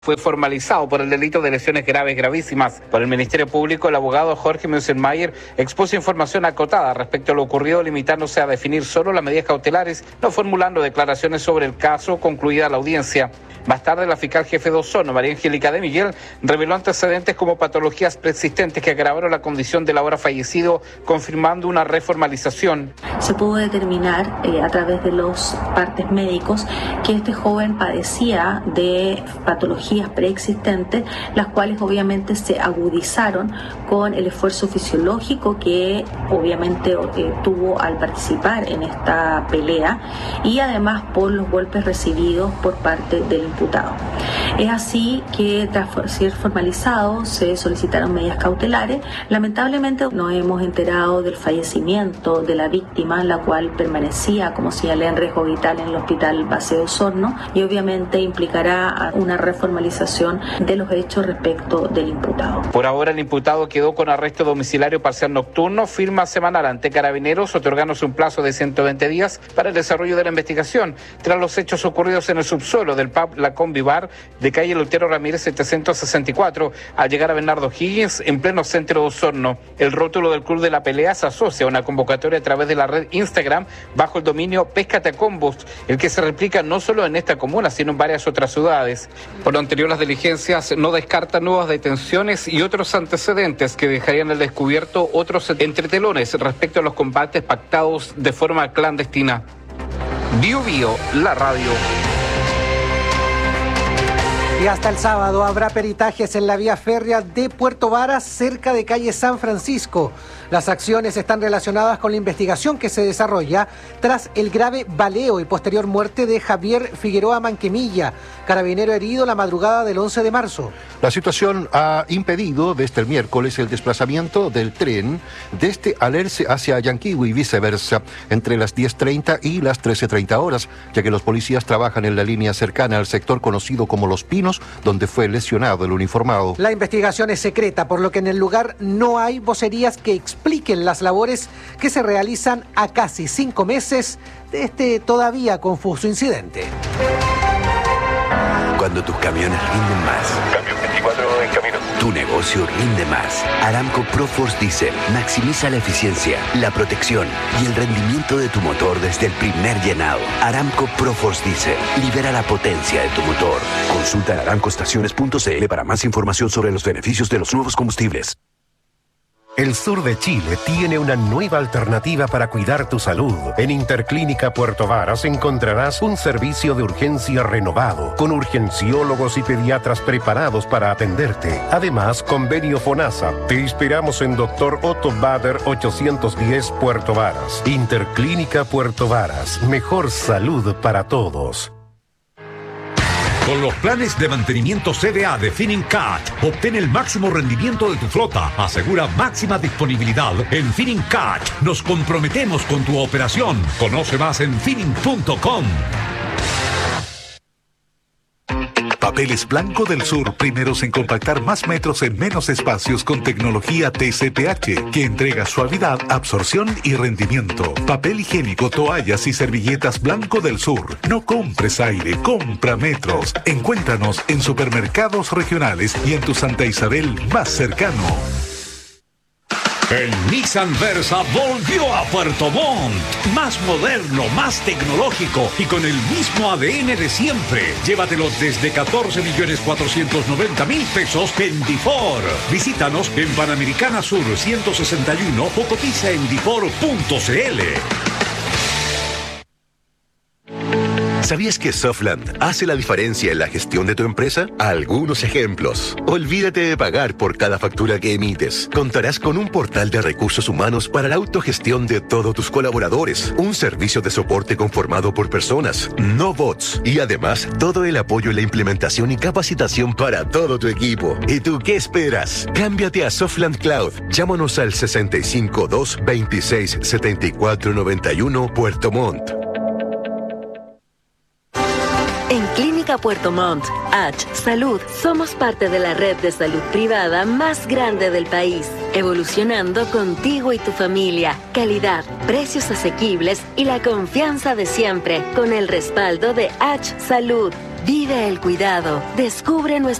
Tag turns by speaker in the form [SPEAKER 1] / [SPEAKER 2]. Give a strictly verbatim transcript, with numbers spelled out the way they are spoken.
[SPEAKER 1] Fue formalizado por el delito de lesiones graves gravísimas. Por el Ministerio Público, el abogado Jorge Meusenmayer expuso información acotada respecto a lo ocurrido, limitándose a definir solo las medidas cautelares, no formulando declaraciones sobre el caso, concluida la audiencia. Más tarde, la fiscal jefe de Osorno, María Angélica de Miguel, reveló antecedentes como patologías preexistentes que agravaron la condición del ahora fallecido, confirmando una reformalización.
[SPEAKER 2] Se pudo determinar eh, a través de los partes médicos que este joven padecía de patologías preexistentes, las cuales obviamente se agudizaron con el esfuerzo fisiológico que obviamente eh, tuvo al participar en esta pelea y además por los golpes recibidos por parte del imputado. Es así que tras ser formalizado se solicitaron medidas cautelares. Lamentablemente nos hemos enterado del fallecimiento de la víctima, la cual permanecía, como señalé, en riesgo vital en el Hospital Base de Osorno, y obviamente implicará una reformalización de los hechos respecto del imputado.
[SPEAKER 1] Por ahora el imputado quedó con arresto domiciliario parcial nocturno, firma semanal ante Carabineros, otorgándose un plazo de ciento veinte días para el desarrollo de la investigación, tras los hechos ocurridos en el subsuelo del pub La Combi Bar de calle Lutero Ramírez setecientos sesenta y cuatro, al llegar a Bernardo Higgins en pleno centro de Osorno. El rótulo del club de la pelea se asocia a una convocatoria a través de la red Instagram bajo el dominio Péscate a Combos, el que se replica no solo en esta comuna, sino en varias otras ciudades. Por lo anterior, las diligencias no descartan nuevas detenciones y otros antecedentes que dejarían al descubierto otros entretelones respecto a los combates pactados de forma clandestina. Bio Bio, la radio.
[SPEAKER 3] Y hasta el sábado habrá peritajes en la vía férrea de Puerto Varas, cerca de calle San Francisco. Las acciones están relacionadas con la investigación que se desarrolla tras el grave baleo y posterior muerte de Javier Figueroa Manquemilla, carabinero herido la madrugada del once de marzo.
[SPEAKER 4] La situación ha impedido desde el miércoles el desplazamiento del tren desde Alerce hacia Yanquihue y viceversa entre las diez treinta y las trece treinta horas, ya que los policías trabajan en la línea cercana al sector conocido como Los Pinos, donde fue lesionado el uniformado.
[SPEAKER 3] La investigación es secreta, por lo que en el lugar no hay vocerías que expliquen las labores que se realizan a casi cinco meses de este todavía confuso incidente.
[SPEAKER 5] Cuando tus camiones rinden más.
[SPEAKER 6] Cambio veinticuatro en camino.
[SPEAKER 5] Tu negocio rinde más. Aramco ProForce Diesel maximiza la eficiencia, la protección y el rendimiento de tu motor desde el primer llenado. Aramco ProForce Diesel libera la potencia de tu motor. Consulta en aramco estaciones punto c l para más información sobre los beneficios de los nuevos combustibles.
[SPEAKER 7] El sur de Chile tiene una nueva alternativa para cuidar tu salud. En Interclínica Puerto Varas encontrarás un servicio de urgencia renovado, con urgenciólogos y pediatras preparados para atenderte. Además, convenio FONASA. Te esperamos en Doctor Otto Bader ochocientos diez Puerto Varas. Interclínica Puerto Varas. Mejor salud para todos.
[SPEAKER 8] Con los planes de mantenimiento C D A de Finincat, obtén el máximo rendimiento de tu flota. Asegura máxima disponibilidad. En Finincat nos comprometemos con tu operación. Conoce más en Finin punto com.
[SPEAKER 9] Papeles Blanco del Sur, primeros en compactar más metros en menos espacios con tecnología T C P H, que entrega suavidad, absorción y rendimiento. Papel higiénico, toallas y servilletas Blanco del Sur. No compres aire, compra metros. Encuéntranos en supermercados regionales y en tu Santa Isabel más cercano.
[SPEAKER 8] El Nissan Versa volvió a Puerto Montt. Más moderno, más tecnológico y con el mismo A D N de siempre. Llévatelo desde catorce millones cuatrocientos noventa mil pesos en Difor. Visítanos en Panamericana Sur ciento sesenta y uno o cotiza en difor punto c l.
[SPEAKER 5] ¿Sabías que Softland hace la diferencia en la gestión de tu empresa? Algunos ejemplos. Olvídate de pagar por cada factura que emites. Contarás con un portal de recursos humanos para la autogestión de todos tus colaboradores. Un servicio de soporte conformado por personas, no bots. Y además, todo el apoyo en la implementación y capacitación para todo tu equipo. ¿Y tú qué esperas? Cámbiate a Softland Cloud. Llámanos al sesenta y cinco, dos, veintiséis, setenta y cuatro, noventa y uno Puerto Montt.
[SPEAKER 10] En Clínica Puerto Montt, H Salud, somos parte de la red de salud privada más grande del país, evolucionando contigo y tu familia. Calidad, precios asequibles y la confianza de siempre, con el respaldo de H Salud. Vive el cuidado. Descubre nuestra